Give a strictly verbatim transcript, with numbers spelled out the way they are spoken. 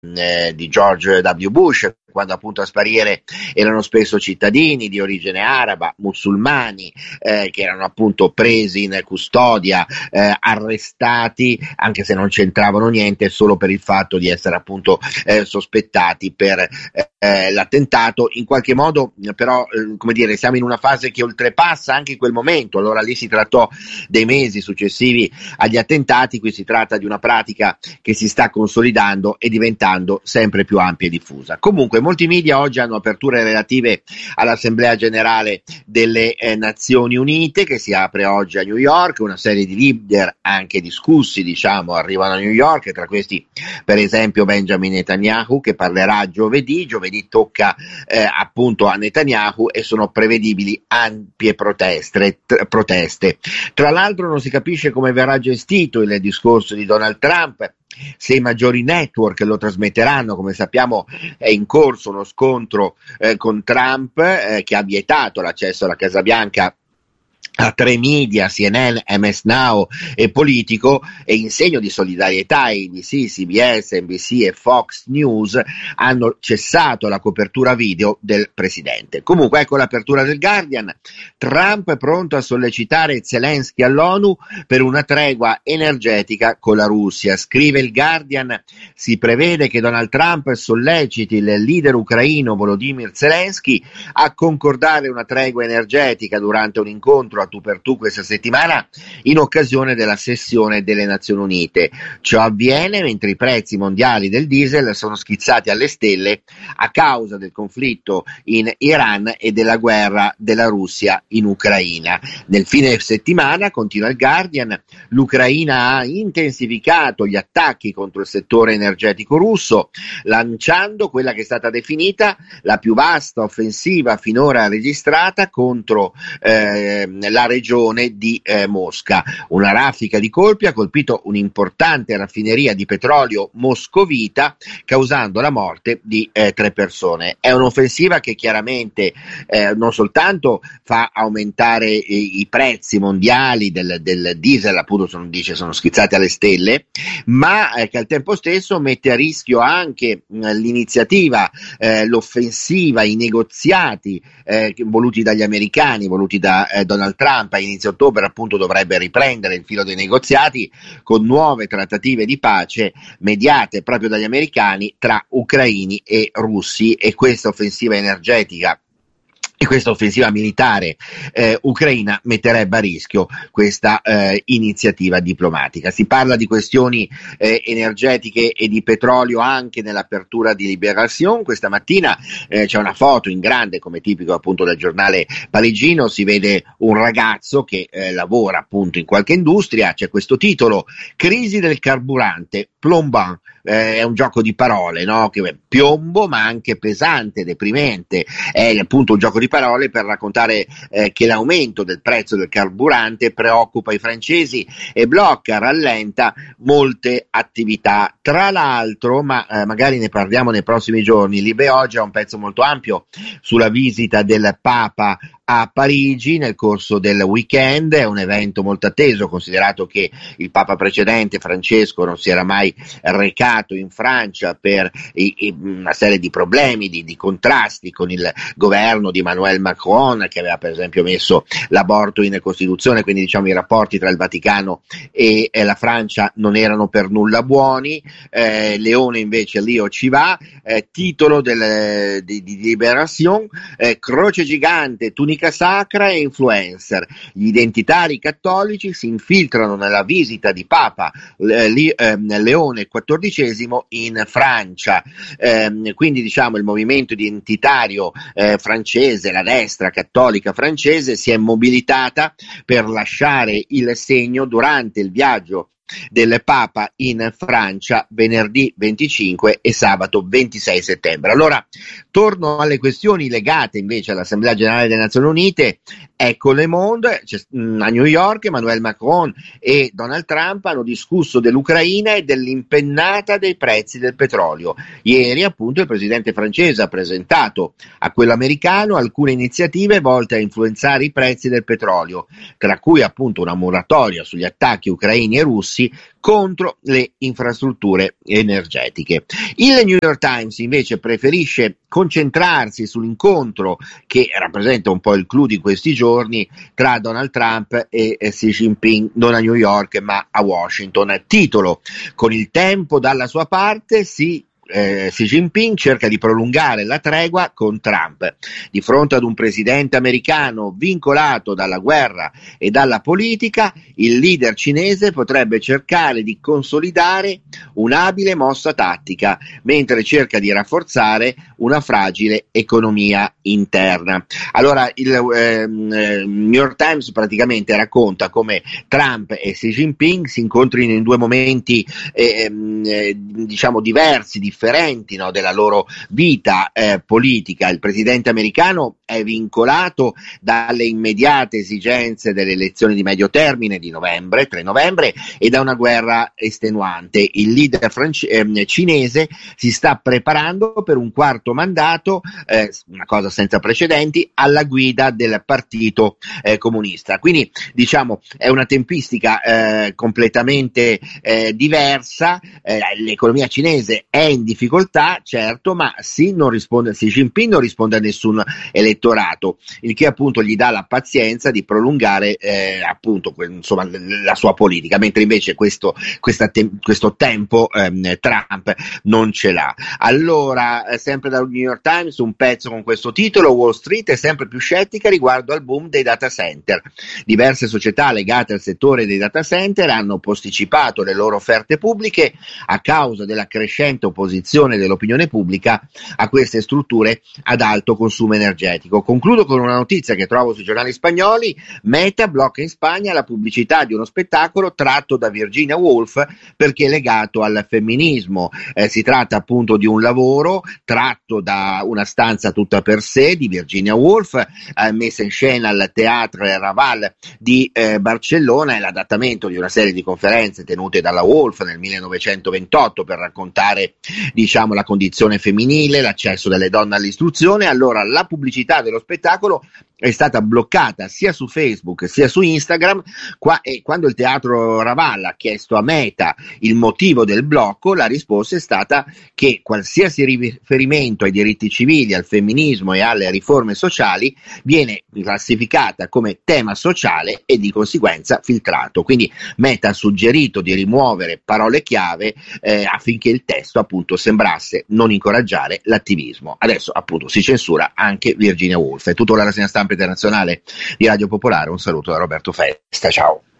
eh, di George W. Bush, quando appunto a sparire erano spesso cittadini di origine araba, musulmani, eh, che erano appunto presi in custodia, eh, arrestati, anche se non c'entravano niente, solo per il fatto di essere appunto eh, sospettati per eh, l'attentato. In qualche modo però, eh, come dire, siamo in una fase che oltrepassa anche quel momento. Allora lì si trattò dei mesi successivi agli attentati, qui si tratta di una pratica che si sta consolidando e diventando sempre più ampia e diffusa. Comunque molti media oggi hanno aperture relative all'Assemblea Generale delle eh, Nazioni Unite, che si apre oggi a New York. Una serie di leader anche discussi, diciamo, arrivano a New York, e tra questi per esempio Benjamin Netanyahu, che parlerà giovedì. Giovedì tocca eh, appunto a Netanyahu e sono prevedibili ampie proteste, t- proteste. Tra l'altro non si capisce come verrà gestito il discorso di Donald Trump, se i maggiori network lo trasmetteranno. Come sappiamo è in corso uno scontro eh, con Trump, eh, che ha vietato l'accesso alla Casa Bianca a tre media, C N N, M S Now e Politico, e in segno di solidarietà A B C, C B S, N B C e Fox News hanno cessato la copertura video del presidente. Comunque ecco l'apertura del Guardian. Trump pronto a sollecitare Zelensky all'ONU per una tregua energetica con la Russia. Scrive il Guardian: si prevede che Donald Trump solleciti il leader ucraino Volodymyr Zelensky a concordare una tregua energetica durante un incontro a tu per tu questa settimana in occasione della sessione delle Nazioni Unite. Ciò avviene mentre i prezzi mondiali del diesel sono schizzati alle stelle a causa del conflitto in Iran e della guerra della Russia in Ucraina. Nel fine settimana, continua il Guardian, l'Ucraina ha intensificato gli attacchi contro il settore energetico russo, lanciando quella che è stata definita la più vasta offensiva finora registrata contro eh, la regione di eh, Mosca. Una raffica di colpi ha colpito un'importante raffineria di petrolio moscovita, causando la morte di eh, tre persone. È un'offensiva che chiaramente eh, non soltanto fa aumentare i, i prezzi mondiali del, del diesel, appunto sono, dice, sono schizzati alle stelle, ma eh, che al tempo stesso mette a rischio anche mh, l'iniziativa, eh, l'offensiva, i negoziati eh, voluti dagli americani, voluti da eh, Donald Trump. A inizio ottobre appunto dovrebbe riprendere il filo dei negoziati con nuove trattative di pace mediate proprio dagli americani tra ucraini e russi, e questa offensiva energetica e questa offensiva militare eh, ucraina metterebbe a rischio questa eh, iniziativa diplomatica. Si parla di questioni eh, energetiche e di petrolio anche nell'apertura di Libération. Questa mattina eh, c'è una foto in grande, come tipico appunto del giornale parigino, si vede un ragazzo che eh, lavora appunto in qualche industria. C'è questo titolo: crisi del carburante, plombant. Eh, è un gioco di parole, no? Che piombo, ma anche pesante, deprimente. È appunto un gioco di parole per raccontare eh, che l'aumento del prezzo del carburante preoccupa i francesi e blocca, rallenta molte attività. Tra l'altro, ma eh, magari ne parliamo nei prossimi giorni, Libé oggi ha un pezzo molto ampio sulla visita del Papa a Parigi nel corso del weekend. È un evento molto atteso, considerato che il Papa precedente, Francesco, non si era mai recato in Francia per i, i, una serie di problemi, di, di contrasti con il governo di Emmanuel Macron, che aveva per esempio messo l'aborto in Costituzione, quindi diciamo i rapporti tra il Vaticano e, e la Francia non erano per nulla buoni. eh, Leone invece Leo ci va. eh, titolo del, di, di Libération: eh, croce gigante, tunica sacra e influencer. Gli identitari cattolici si infiltrano nella visita di Papa eh, eh, Leone quattordicesimo in Francia. Eh, quindi diciamo il movimento identitario eh, francese, la destra cattolica francese, si è mobilitata per lasciare il segno durante il viaggio del Papa in Francia venerdì venticinque e sabato ventisei settembre. Allora, torno alle questioni legate invece all'Assemblea Generale delle Nazioni Unite. Ecco Le Monde, a New York Emmanuel Macron e Donald Trump hanno discusso dell'Ucraina e dell'impennata dei prezzi del petrolio. Ieri appunto il presidente francese ha presentato a quello americano alcune iniziative volte a influenzare i prezzi del petrolio, tra cui appunto una moratoria sugli attacchi ucraini e russi dazi contro le infrastrutture energetiche. Il New York Times invece preferisce concentrarsi sull'incontro che rappresenta un po' il clou di questi giorni tra Donald Trump e Xi Jinping, non a New York ma a Washington. Titolo: con il tempo dalla sua parte, si Eh, Xi Jinping cerca di prolungare la tregua con Trump. Di fronte ad un presidente americano vincolato dalla guerra e dalla politica, il leader cinese potrebbe cercare di consolidare un'abile mossa tattica, mentre cerca di rafforzare una fragile economia interna. Allora il eh, New York Times praticamente racconta come Trump e Xi Jinping si incontrino in due momenti eh, eh, diciamo diversi, differenti no, della loro vita eh, politica. Il presidente americano è vincolato dalle immediate esigenze delle elezioni di medio termine di novembre, tre novembre, e da una guerra estenuante. Il leader france- eh, cinese si sta preparando per un quarto mandato, eh, una cosa senza precedenti, alla guida del partito eh, comunista. Quindi diciamo è una tempistica eh, completamente eh, diversa. Eh, l'economia cinese è in difficoltà, certo, ma Xi non risponde, Xi Jinping non risponde a nessun elettorato, il che appunto gli dà la pazienza di prolungare eh, appunto insomma la sua politica, mentre invece questo, questa te- questo tempo ehm, Trump non ce l'ha. Allora, eh, sempre dal New York Times, un pezzo con questo titolo: Wall Street è sempre più scettica riguardo al boom dei data center. Diverse società legate al settore dei data center hanno posticipato le loro offerte pubbliche a causa della crescente opposizione dell'opinione pubblica a queste strutture ad alto consumo energetico. Concludo con una notizia che trovo sui giornali spagnoli: Meta blocca in Spagna la pubblicità di uno spettacolo tratto da Virginia Woolf perché legato al femminismo. Eh, si tratta appunto di un lavoro tratto da Una stanza tutta per sé di Virginia Woolf, eh, messa in scena al Teatre Raval di eh, Barcellona. È l'adattamento di una serie di conferenze tenute dalla Woolf nel millenovecentoventotto per raccontare diciamo la condizione femminile, l'accesso delle donne all'istruzione. Allora la pubblicità dello spettacolo è stata bloccata sia su Facebook sia su Instagram, qua, e quando il Teatro Raval ha chiesto a Meta il motivo del blocco, la risposta è stata che qualsiasi riferimento ai diritti civili, al femminismo e alle riforme sociali viene classificata come tema sociale e di conseguenza filtrato. Quindi Meta ha suggerito di rimuovere parole chiave eh, affinché il testo appunto sembrasse non incoraggiare l'attivismo. Adesso appunto si censura anche Virginia Woolf. È tutto la rassegna stampa internazionale di Radio Popolare. Un saluto da Roberto Festa, ciao.